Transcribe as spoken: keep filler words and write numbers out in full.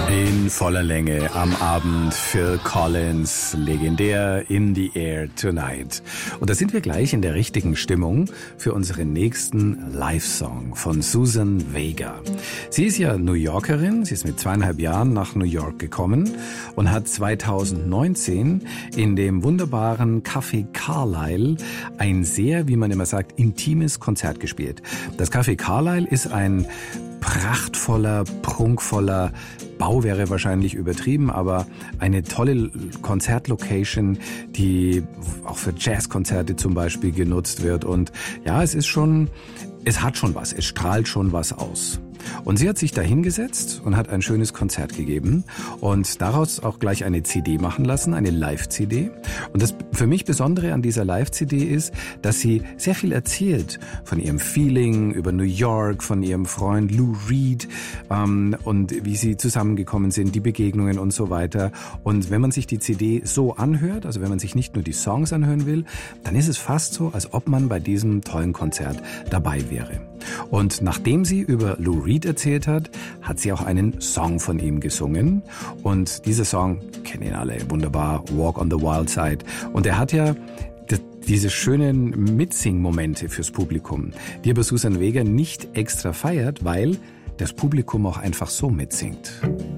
In voller Länge am Abend Phil Collins, legendär In the Air Tonight. Und da sind wir gleich in der richtigen Stimmung für unseren nächsten Live-Song von Suzanne Vega. Sie ist ja New Yorkerin, sie ist mit zweieinhalb Jahren nach New York gekommen und hat zweitausendneunzehn in dem wunderbaren Café Carlyle ein sehr, wie man immer sagt, intimes Konzert gespielt. Das Café Carlyle ist ein prachtvoller, prunkvoller Bau wäre wahrscheinlich übertrieben, aber eine tolle Konzertlocation, die auch für Jazzkonzerte zum Beispiel genutzt wird. Und ja, es ist schon, es hat schon was, es strahlt schon was aus. Und sie hat sich da hingesetzt und hat ein schönes Konzert gegeben und daraus auch gleich eine C D machen lassen, eine Live-C D. Und das für mich Besondere an dieser Live-C D ist, dass sie sehr viel erzählt von ihrem Feeling über New York, von ihrem Freund Lou Reed ähm, und wie sie zusammengekommen sind, die Begegnungen und so weiter. Und wenn man sich die C D so anhört, also wenn man sich nicht nur die Songs anhören will, dann ist es fast so, als ob man bei diesem tollen Konzert dabei wäre. Und nachdem sie über Lou Reed erzählt hat, hat sie auch einen Song von ihm gesungen. Und dieser Song, kennen ihn alle, wunderbar, Walk on the Wild Side. Und er hat ja diese schönen Mitsing-Momente fürs Publikum, die aber Suzanne Vega nicht extra feiert, weil das Publikum auch einfach so mitsingt.